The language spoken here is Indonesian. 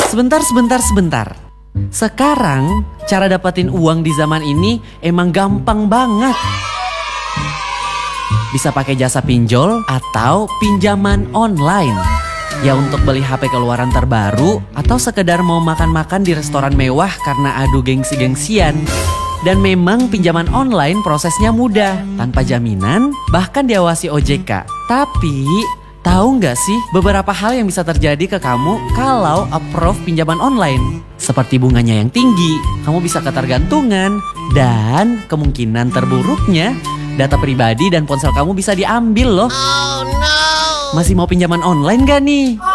Sebentar. Sekarang cara dapetin uang di zaman ini emang gampang banget. Bisa pakai jasa pinjol atau pinjaman online. Ya untuk beli HP keluaran terbaru atau sekedar mau makan-makan di restoran mewah karena adu gengsi-gengsian. Dan memang pinjaman online prosesnya mudah, tanpa jaminan, bahkan diawasi OJK. Tapi, tahu nggak sih beberapa hal yang bisa terjadi ke kamu kalau approve pinjaman online? Seperti bunganya yang tinggi, kamu bisa ketergantungan, dan kemungkinan terburuknya, data pribadi dan ponsel kamu bisa diambil loh. Oh no! Masih mau pinjaman online gak nih?